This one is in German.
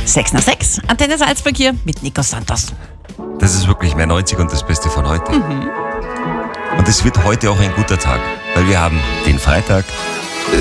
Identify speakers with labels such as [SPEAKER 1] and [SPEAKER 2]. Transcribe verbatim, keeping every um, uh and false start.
[SPEAKER 1] sechs nach sechs, Antenne Salzburg hier mit Nico Santos.
[SPEAKER 2] Das ist wirklich mehr neunzig und das Beste von heute. Mhm. Und es wird heute auch ein guter Tag, weil wir haben den Freitag,